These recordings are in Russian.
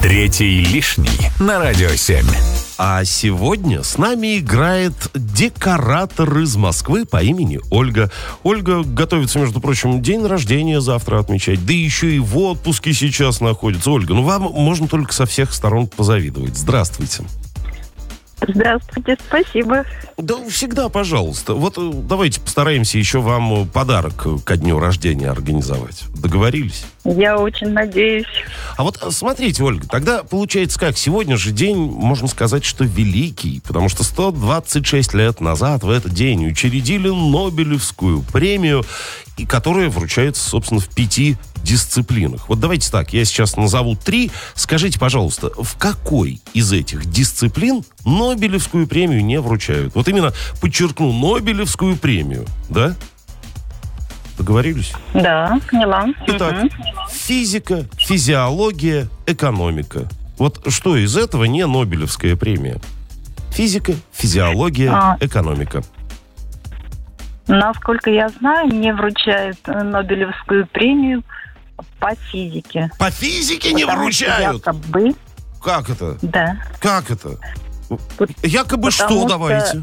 Третий лишний на Радио 7. А сегодня с нами играет декоратор из Москвы по имени Ольга. Ольга готовится, между прочим, день рождения завтра отмечать. Да еще и в отпуске сейчас находится. Ольга, вам можно только со всех сторон позавидовать. Здравствуйте. Здравствуйте, спасибо. Да всегда, пожалуйста. Давайте постараемся еще вам подарок ко дню рождения организовать. Договорились? Я очень надеюсь. А смотрите, Ольга, тогда получается как? Сегодня же день, можно сказать, что великий, потому что 126 лет назад в этот день учредили Нобелевскую премию, и которая вручается, собственно, в 5 дисциплинах. Давайте так, я сейчас назову 3. Скажите, пожалуйста, в какой из этих дисциплин Нобелевскую премию не вручают? Именно подчеркну, Нобелевскую премию, да? Договорились? Да, поняла. Итак, физика, физиология, экономика. Что из этого не Нобелевская премия? Физика, физиология, экономика. Насколько я знаю, мне вручают Нобелевскую премию по физике. По физике не вручают? Якобы. Как это? Да. Как это? Якобы что, давайте?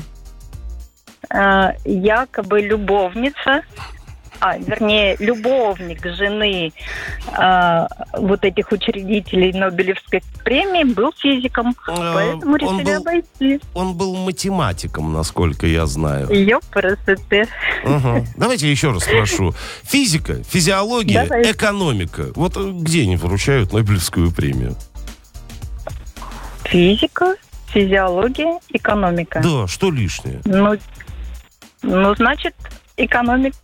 Якобы любовница, любовник жены этих учредителей Нобелевской премии был физиком, поэтому решили обойти. Он был математиком, насколько я знаю. Ёпрст. Давайте еще раз спрошу. Физика, физиология, экономика. Где они вручают Нобелевскую премию? Физика, физиология, экономика. Да, что лишнее? Значит, экономика.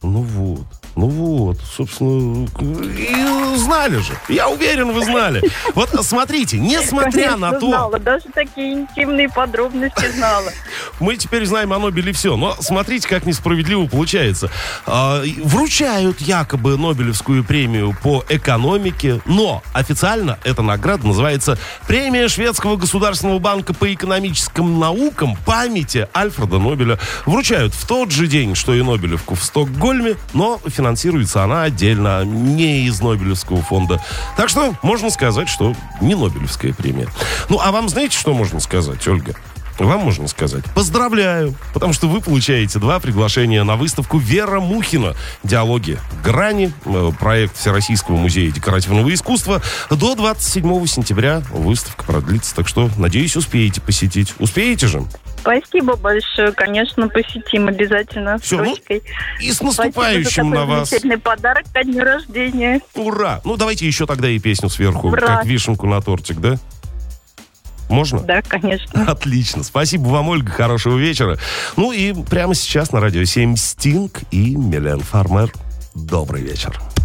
Собственно, и знали же. Я уверен, вы знали. Смотрите, несмотря на то... знала, даже такие интимные подробности знала. Мы теперь знаем о Нобеле все, но смотрите, как несправедливо получается. Вручают якобы Нобелевскую премию по экономике, но официально эта награда называется «Премия Шведского государственного банка по экономическим наукам памяти Альфреда Нобеля». Вручают в тот же день, что и Нобелевку в Стокгольме, но финансируется она отдельно, не из Нобелевского фонда. Так что можно сказать, что не Нобелевская премия. А вам знаете, что можно сказать, Ольга? Вам можно сказать: поздравляю, потому что вы получаете 2 приглашения на выставку Вера Мухина «Диалоги грани», проект Всероссийского музея декоративного искусства. До 27 сентября выставка продлится, так что, надеюсь, успеете посетить. Успеете же? Спасибо большое, конечно, посетим обязательно. Все, и с наступающим на вас. Замечательный подарок ко дню рождения. Ура! Давайте еще тогда и песню сверху, Ура! Как вишенку на тортик, да? Можно? Да, конечно. Отлично. Спасибо вам, Ольга. Хорошего вечера. И прямо сейчас на Радио 7 Стинг и Милен Фармер. Добрый вечер.